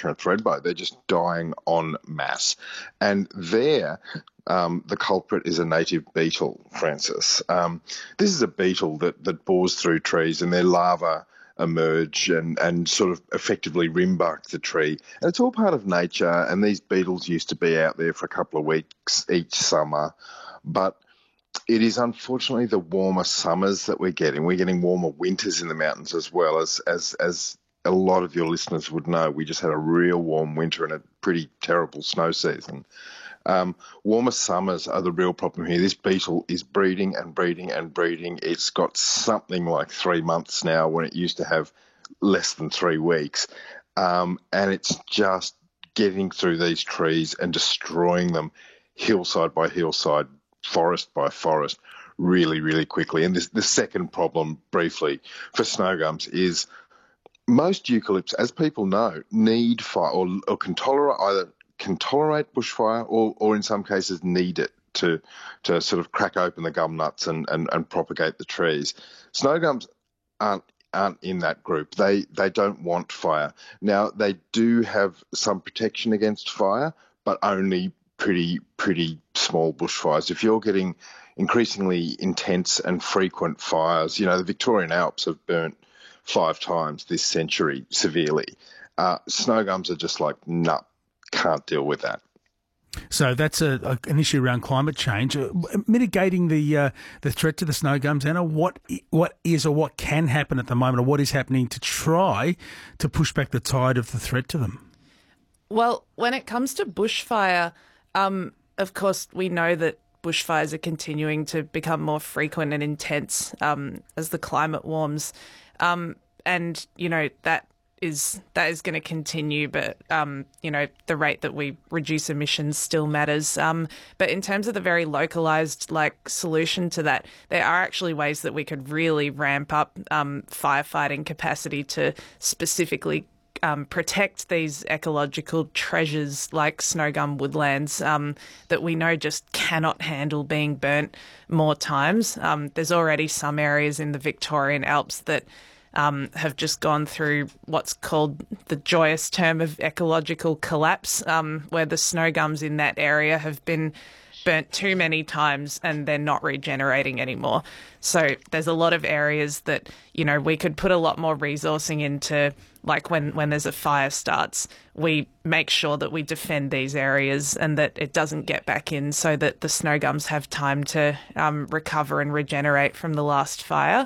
Frobisher and Thredbo. They're just dying en masse. And there, the culprit is a native beetle, Francis. This is a beetle that bores through trees, and their larvae emerge and sort of effectively rimbark the tree. And it's all part of nature, and these beetles used to be out there for a couple of weeks each summer. But it is unfortunately the warmer summers that we're getting. We're getting warmer winters in the mountains as well. As a lot of your listeners would know, we just had a real warm winter and a pretty terrible snow season. Warmer summers are the real problem here. This beetle is breeding and breeding and breeding. It's got something like 3 months now when it used to have less than 3 weeks. And it's just getting through these trees and destroying them hillside by hillside, forest by forest, really, really quickly. And the second problem, briefly, for snow gums is most eucalypts, as people know, need fire or can tolerate bushfire or in some cases need it to sort of crack open the gum nuts and propagate the trees. Snow gums aren't in that group. They don't want fire. Now, they do have some protection against fire, but only pretty small bushfires. If you're getting increasingly intense and frequent fires, the Victorian Alps have burnt 5 times this century severely. Snow gums are just like, nah, can't deal with that. So that's an issue around climate change. Mitigating the threat to the snow gums, Anna, what is or what can happen at the moment, or what is happening to try to push back the tide of the threat to them? Well, when it comes to bushfire, of course, we know that bushfires are continuing to become more frequent and intense as the climate warms. And, that is going to continue, but, the rate that we reduce emissions still matters. But in terms of the very localised, solution to that, there are actually ways that we could really ramp up firefighting capacity to specifically protect these ecological treasures like snow gum woodlands that we know just cannot handle being burnt more times. There's already some areas in the Victorian Alps that have just gone through what's called the joyous term of ecological collapse, where the snow gums in that area have been burnt too many times and they're not regenerating anymore. So there's a lot of areas that, we could put a lot more resourcing into, like when there's a fire starts, we make sure that we defend these areas and that it doesn't get back in so that the snow gums have time to recover and regenerate from the last fire.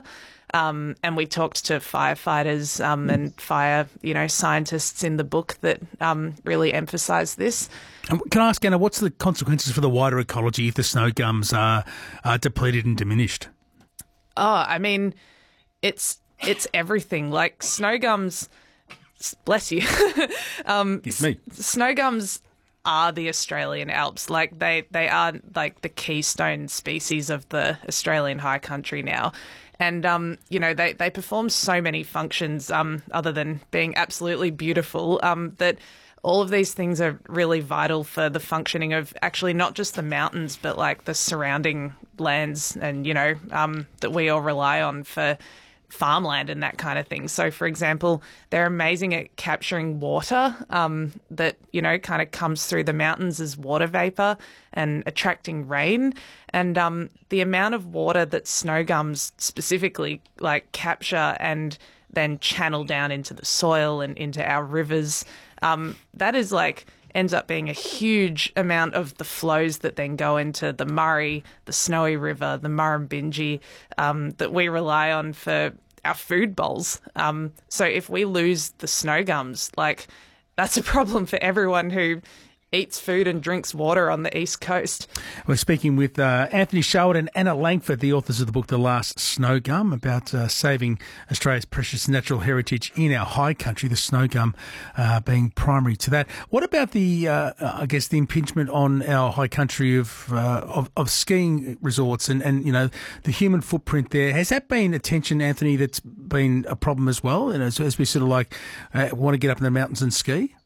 And we talked to firefighters and fire, scientists in the book that really emphasise this. Can I ask, Anna, what's the consequences for the wider ecology if the snow gums are depleted and diminished? Oh, I mean, it's everything. Like snow gums, bless you. It's me. Snow gums are the Australian Alps. Like they are like the keystone species of the Australian high country now. And, they perform so many functions other than being absolutely beautiful that all of these things are really vital for the functioning of actually not just the mountains, but like the surrounding lands and, that we all rely on for farmland and that kind of thing. So, for example, they're amazing at capturing water that, kind of comes through the mountains as water vapor and attracting rain. And the amount of water that snow gums specifically capture and then channel down into the soil and into our rivers, that is ends up being a huge amount of the flows that then go into the Murray, the Snowy River, the Murrumbidgee, that we rely on for our food bowls. So if we lose the snow gums, that's a problem for everyone who eats food and drinks water on the East Coast. We're speaking with Anthony Sherwood and Anna Langford, the authors of the book The Last Snow Gum, about saving Australia's precious natural heritage in our high country, the snow gum being primary to that. What about the impingement on our high country of skiing resorts and the human footprint there? Has that been attention, Anthony, that's been a problem as well, and as we sort of want to get up in the mountains and ski?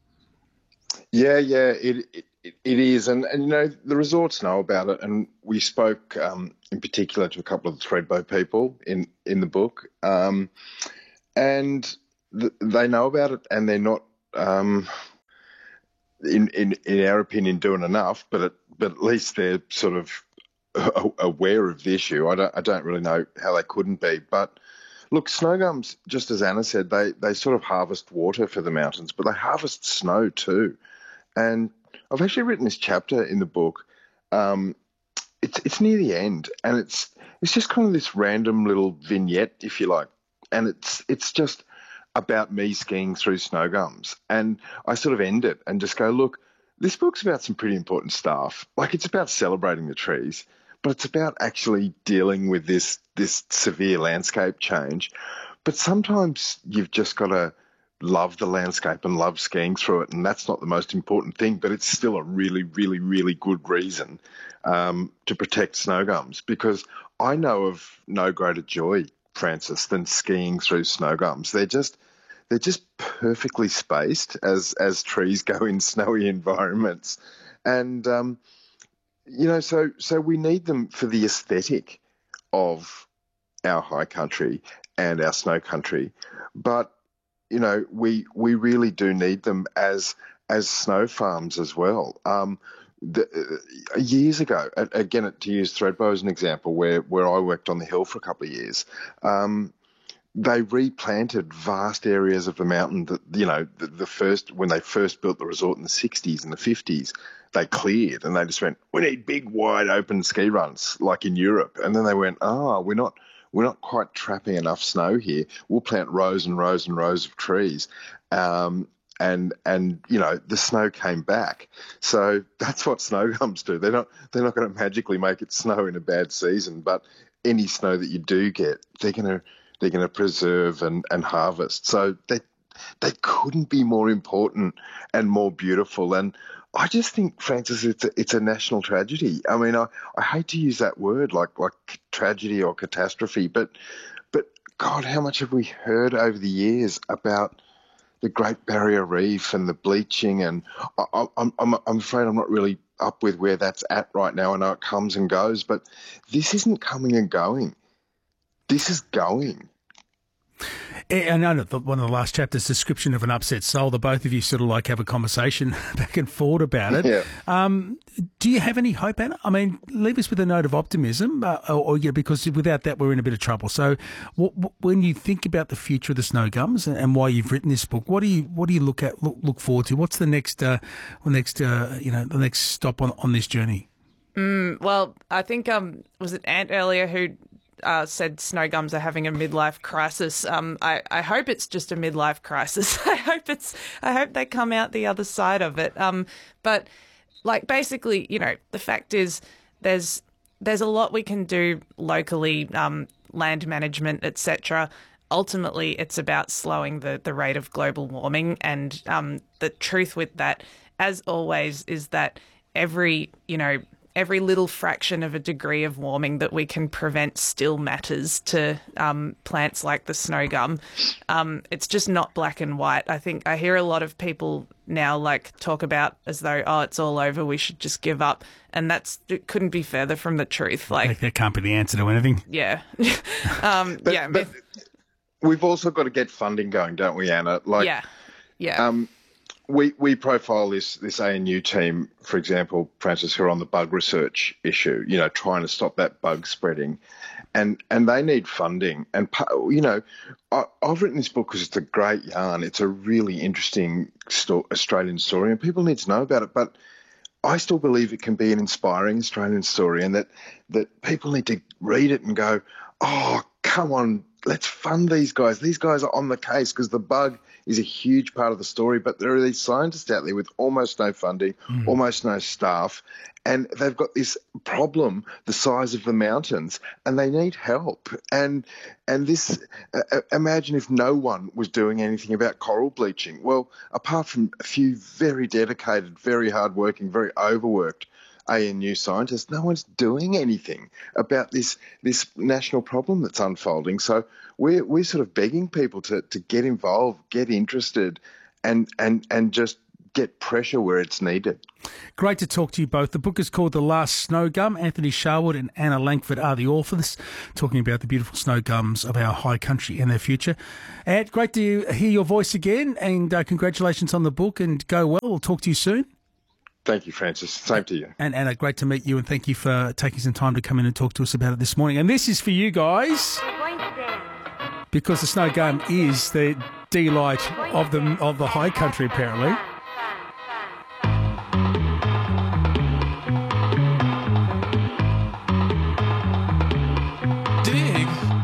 Yeah, it is, and the resorts know about it, and we spoke in particular to a couple of the Thredbo people in the book, and they know about it, and they're not in our opinion, doing enough, but at least they're sort of aware of the issue. I don't really know how they couldn't be. But look, snow gums, just as Anna said, they sort of harvest water for the mountains, but they harvest snow too. And I've actually written this chapter in the book. It's near the end, and it's just kind of this random little vignette, if you like, and it's just about me skiing through snow gums. And I sort of end it and just go, look, this book's about some pretty important stuff. Like, it's about celebrating the trees, but it's about actually dealing with this severe landscape change. But sometimes you've just got to love the landscape and love skiing through it, and that's not the most important thing, but it's still a really, really, really good reason to protect snow gums, because I know of no greater joy, Francis, than skiing through snow gums. They're just perfectly spaced as trees go in snowy environments, and so we need them for the aesthetic of our high country and our snow country, but we really do need them as snow farms as well. Years ago, again, to use Thredbo as an example, where I worked on the hill for a couple of years, they replanted vast areas of the mountain that, when they first built the resort in the 60s and the 50s, they cleared, and they just went, we need big, wide open ski runs like in Europe. And then they went, we're not quite trapping enough snow here. We'll plant rows and rows and rows of trees. And the snow came back. So that's what snow gums do. They're not going to magically make it snow in a bad season, but any snow that you do get, they're going to preserve and harvest. So they couldn't be more important and more beautiful. And I just think, Francis, it's a national tragedy. I mean, I hate to use that word like tragedy or catastrophe, but God, how much have we heard over the years about the Great Barrier Reef and the bleaching? And I'm afraid I'm not really up with where that's at right now. I know it comes and goes, but this isn't coming and going. This is going. I know that one of the last chapters, description of an upset soul, the both of you sort of like have a conversation back and forth about it. Yeah. Do you have any hope, Anna? I mean, leave us with a note of optimism, because without that we're in a bit of trouble. So when you think about the future of the snow gums and why you've written this book, what do you look forward to? What's the next stop on this journey? Well, I think was it Ant earlier who said snow gums are having a midlife crisis. I hope it's just a midlife crisis. I hope they come out the other side of it. But like, basically, the fact is there's a lot we can do locally, land management, etc. Ultimately, it's about slowing the rate of global warming, and the truth with that, as always, is that every little fraction of a degree of warming that we can prevent still matters to plants like the snow gum. It's just not black and white. I think I hear a lot of people now talk about as though, it's all over, we should just give up. And it couldn't be further from the truth. That can't be the answer to anything. Yeah. But we've also got to get funding going, don't we, Anna? Yeah. We profile this ANU team, for example, Francis, who are on the bug research issue, trying to stop that bug spreading, and they need funding. And I've written this book because it's a great yarn. It's a really interesting Australian story, and people need to know about it. But I still believe it can be an inspiring Australian story, and that people need to read it and go, oh, come on, let's fund these guys. These guys are on the case, because the bug is a huge part of the story, but there are these scientists out there with almost no funding, almost no staff, and they've got this problem the size of the mountains, and they need help. And this, imagine if no one was doing anything about coral bleaching. Well, apart from a few very dedicated, very hardworking, very overworked ANU scientists, no one's doing anything about this national problem that's unfolding. So we're sort of begging people to get involved, get interested, and just get pressure where it's needed. Great to talk to you both. The book is called The Last Snow Gum. Anthony Sharwood and Anna Langford are the authors, talking about the beautiful snow gums of our high country and their future. Ant, great to hear your voice again, and congratulations on the book, and go well. We'll talk to you soon. Thank you, Francis. Same to you. And Anna, great to meet you, and thank you for taking some time to come in and talk to us about it this morning. And this is for you guys, because the snow gum is the delight of the high country, apparently.